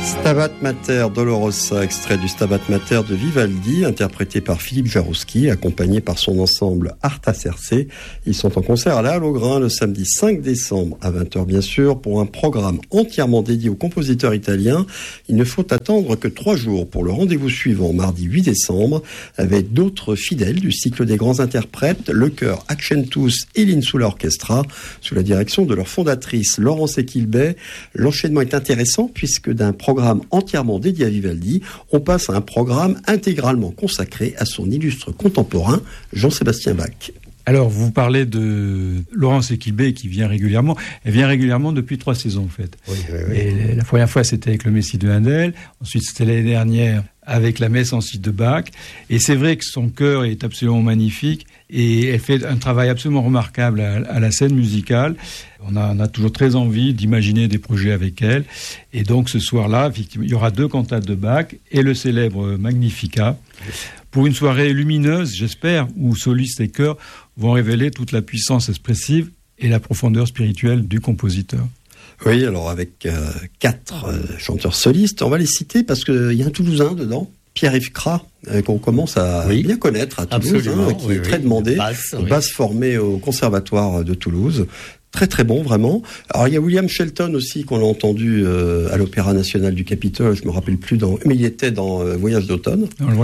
Stabat Mater Dolorosa, extrait du Stabat Mater de Vivaldi, interprété par Philippe Jarouski, accompagné par son ensemble Arta Circe. Ils sont en concert à la Halle aux Grains le samedi 5 décembre à 20h bien sûr, pour un programme entièrement dédié au compositeur italien. Il ne faut attendre que 3 jours pour le rendez-vous suivant, mardi 8 décembre, avec d'autres fidèles du cycle des grands interprètes, le chœur Accentus et l'Insula Orchestra, sous la direction de leur fondatrice Laurence Equilbet. L'enchaînement est intéressant puisque d'un programme entièrement dédié à Vivaldi, on passe à un programme intégralement consacré à son illustre contemporain, Jean-Sébastien Bach. Alors, vous parlez de Laurence Equilbet qui vient régulièrement. Elle vient régulièrement depuis 3 saisons, en fait. Oui. Et la première fois, c'était avec le Messie de Handel. Ensuite, c'était l'année dernière avec la Messe en si de Bach. Et c'est vrai que son chœur est absolument magnifique. Et elle fait un travail absolument remarquable à la scène musicale. On a toujours très envie d'imaginer des projets avec elle. Et donc, ce soir-là, effectivement, il y aura 2 cantates de Bach et le célèbre Magnificat. Pour une soirée lumineuse, j'espère, où solistes et chœurs vont révéler toute la puissance expressive et la profondeur spirituelle du compositeur. Oui, alors avec 4 chanteurs solistes, on va les citer parce qu'il y a un Toulousain dedans, Pierre-Yves Cras, qu'on commence à bien connaître à Toulouse, qui est très demandé, basse formé au Conservatoire de Toulouse. Très très bon, vraiment. Alors il y a William Shelton aussi qu'on a entendu à l'Opéra National du Capitole. Je me rappelle plus mais il était dans Voyage d'automne.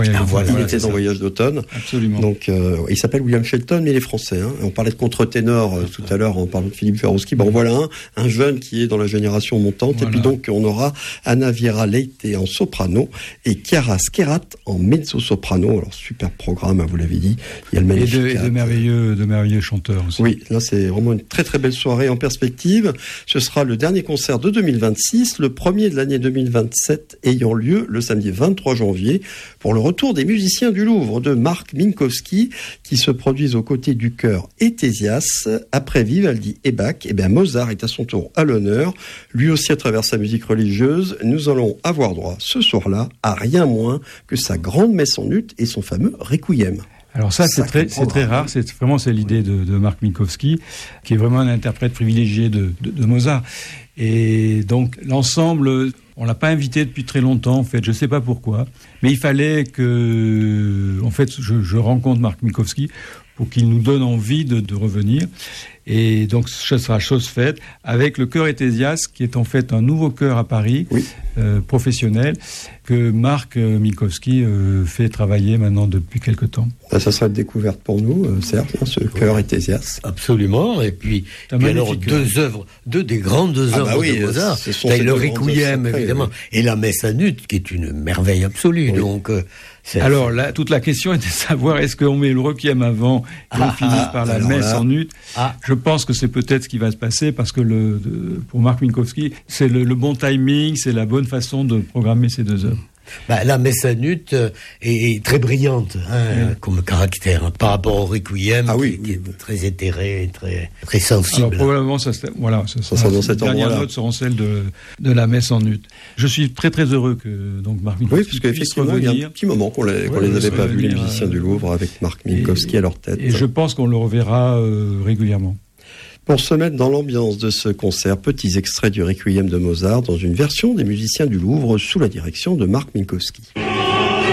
Il était dans Voyage d'automne. Absolument. Donc il s'appelle William Shelton, mais il est français. On parlait de contre-ténor tout à l'heure en parlant de Philippe Jarouski. Bon voilà un jeune qui est dans la génération montante. Voilà. Et puis donc on aura Anna Viera Leite en soprano et Chiara Skerat en mezzo-soprano. Alors super programme, vous l'avez dit. Il y a le magnifique. Et de merveilleux chanteurs aussi. Oui, là c'est vraiment une très très belle soirée en perspective. Ce sera le dernier concert de 2026, le premier de l'année 2027 ayant lieu le samedi 23 janvier pour le retour des musiciens du Louvre de Marc Minkowski qui se produisent aux côtés du chœur Etésias. Après Vivaldi et Bach, Mozart est à son tour à l'honneur, lui aussi à travers sa musique religieuse. Nous allons avoir droit ce soir-là à rien moins que sa grande messe en ut et son fameux Requiem. Alors ça, c'est très rare. C'est l'idée de Marc Minkowski, qui est vraiment un interprète privilégié de Mozart. Et donc, l'ensemble, on l'a pas invité depuis très longtemps, en fait. Je sais pas pourquoi. Mais il fallait que, en fait, je rencontre Marc Minkowski pour qu'il nous donne envie de revenir. Et donc, ce sera chose faite avec le chœur Etésias, qui est en fait un nouveau chœur à Paris, professionnel, que Marc Minkowski fait travailler maintenant depuis quelque temps. Ça sera une découverte pour nous, Serge, ce chœur Etésias. Absolument. Et puis alors, 2 des grandes œuvres de Mozart. Le Requiem, évidemment, et la Messe en ut, qui est une merveille absolue. Oui. Donc, alors, toute la question est de savoir, est-ce qu'on met le Requiem avant et on finit par la Messe en ut? Je pense que c'est peut-être ce qui va se passer parce que pour Marc Minkowski, c'est le bon timing, c'est la bonne façon de programmer ces 2 œuvres. La Messe en ut est très brillante comme caractère par rapport au Requiem, qui est très éthéré, très sensible. Alors probablement ça sera dans cette dernière note seront celles de la Messe en ut. Je suis très très heureux que donc Marc Minkowski puisse revenir. Il y a un petit moment qu'on les avait pas vus, les musiciens du Louvre, avec Marc Minkowski à leur tête. Et je pense qu'on le reverra régulièrement. Pour se mettre dans l'ambiance de ce concert, petits extraits du Requiem de Mozart dans une version des musiciens du Louvre sous la direction de Marc Minkowski.